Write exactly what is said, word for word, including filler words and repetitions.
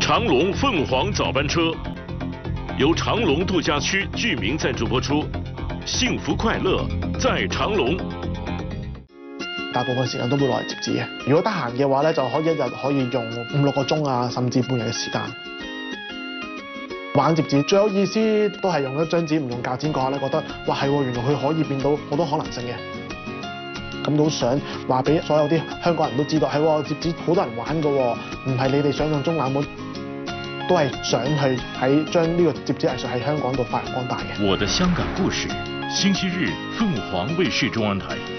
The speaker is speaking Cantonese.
長隆鳳凰早班車由長隆度假區居民贊助播出，幸福快樂在長隆。 大部分時間都會攞嚟摺紙嘅，如果得閒嘅話咧，就可以一日可以用五六個鐘啊，甚至半日嘅時間。玩摺紙最有意思都係用一張紙唔用鉸剪嗰下咧，覺得哇係喎，原來佢可以變到好多可能性嘅。咁都想話俾所有啲香港人都知道，係喎，摺紙好多人玩㗎喎，唔係你哋想象中冷門，都係想去喺將呢個摺紙藝術喺香港度發揚光大嘅。 我的香港故事，星期日鳳凰衛視中文台。